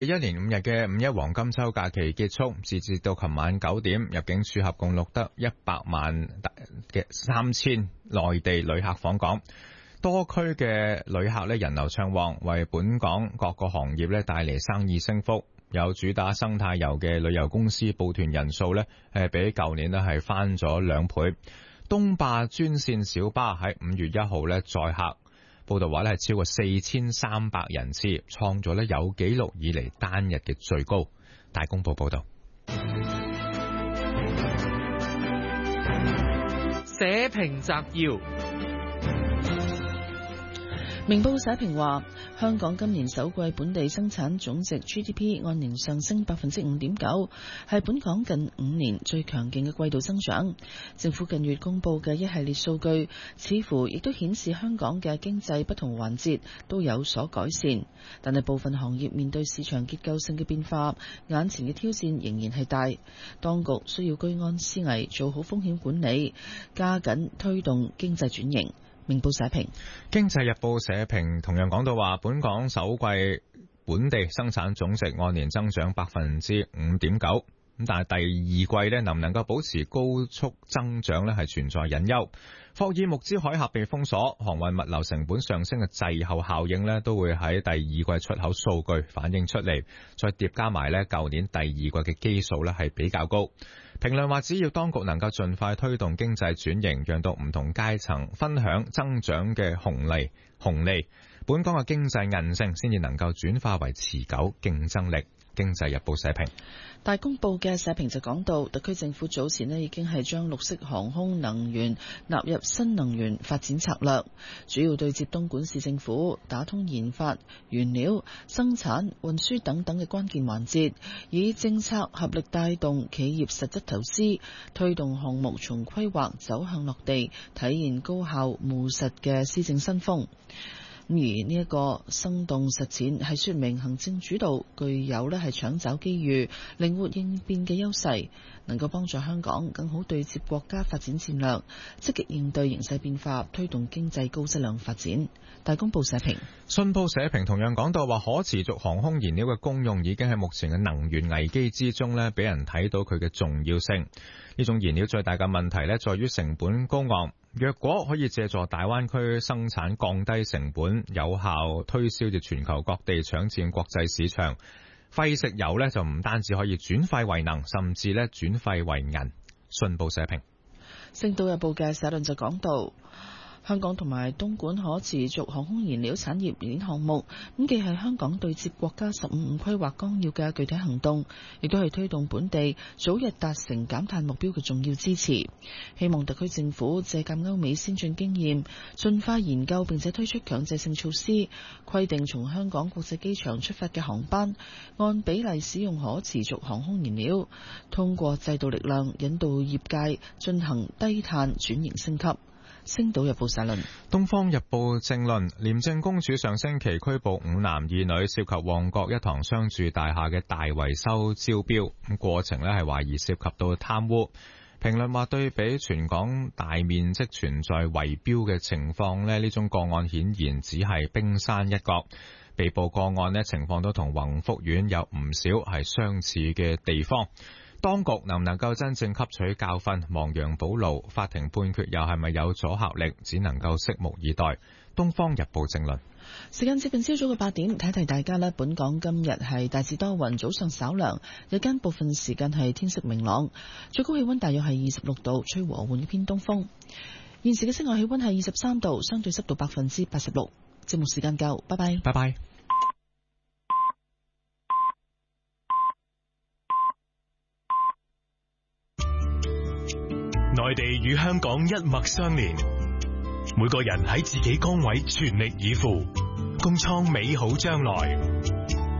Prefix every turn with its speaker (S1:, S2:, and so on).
S1: 一連5日嘅五一黃金週假期結束，截至到琴晚9點，入境處合共錄得100萬嘅3000內地旅客訪港，多區嘅旅客咧人流暢旺，為本港各個行業咧帶嚟生意升幅。有主打生態遊嘅旅遊公司報團人數咧比舊年咧係翻咗2倍。東壩專線小巴喺5月1號咧載客。報道話咧係超過4300人次，創咗咧有紀錄以嚟單日嘅最高。大公報報道。
S2: 社評摘要。
S3: 明報社評話，香港今年首季本地生產總值 GDP 按年上升 5.9%， 係本港近5年最強勁嘅季度增長。政府近月公布嘅一系列數據，似乎亦都顯示香港嘅經濟不同環節都有所改善，但係部分行業面對市場結構性嘅變化，眼前嘅挑戰仍然係大。當局需要居安思危，做好風險管理，加緊推動經濟轉型。明報社評。
S1: 經濟日報社評同樣講到話，本港首季本地生產總值按年增長 5.9%， 但係第二季咧能唔能夠保持高速增長咧係存在隱憂。霍爾木茲海峽被封鎖，航運物流成本上升嘅滯後效應咧都會喺第二季出口數據反映出嚟，再疊加埋咧舊年第二季嘅基數咧係比較高。評論話，只要當局能夠盡快推動經濟轉型，讓到唔同階層分享增長嘅紅利，本港嘅經濟韌性先至能夠轉化為持久競爭力。經濟日報社評。
S3: 大公報嘅社評就講到，特區政府早前已經係將綠色航空能源納入新能源發展策略，主要對接東莞市政府，打通研發、原料、生產、運輸等等嘅關鍵環節，以政策合力帶動企業實質投資，推動項目從規劃走向落地，體現高效務實嘅施政新風。而呢一個生動實踐係說明行政主導具有係搶找機遇、靈活應變嘅優勢，能夠幫助香港更好對接國家發展戰略，積極應對形勢變化，推動經濟高質量發展。大公報社評。
S1: 信報社評同樣講到話，可持續航空燃料嘅功用已經喺目前嘅能源危機之中咧，俾人睇到佢嘅重要性。呢種燃料最大嘅問題咧，在於成本高昂。若果可以借助大灣區生產降低成本，有效推銷至全球各地，搶佔國際市場，廢食油咧就唔單止可以轉廢為能，甚至咧轉廢為銀。信報社評。
S3: 星島日報嘅社論就講到，香港同埋東莞可持續航空燃料產業鏈項目，咁既係香港對接國家15五規劃綱要嘅具體行動，亦都係推動本地早日達成減碳目標嘅重要支持。希望特區政府借鑒歐美先進經驗，盡快研究並且推出強制性措施，規定從香港國際機場出發嘅航班按比例使用可持續航空燃料，通過制度力量引導業界進行低碳轉型升級。星島日報社論。
S1: 東方日報正論，廉政公署上星期拘捕5男2女，涉及旺角一幢商住大廈嘅大維修招標，過程係懷疑涉及到貪污。評論話，對比全港大面積存在圍標嘅情況呢種個案顯然只係冰山一角。被捕個案呢情況都同宏福苑有唔少係相似嘅地方。當局能唔能夠真正吸取教訓，亡羊補牢？法庭判決又係咪有阻嚇力？只能夠拭目以待。東方日報正論。
S3: 時間接近朝早嘅8點，提提大家咧，本港今日係大致多雲，早上稍涼，日間部分時間係天色明朗，最高氣溫大約係26度，吹和緩嘅偏東風。現時嘅室外氣溫係23度，相對濕度86%。節目時間夠，拜拜。
S1: 拜拜。
S4: 內地與香港一脈相連，每個人喺自己崗位全力以赴，共創美好將來。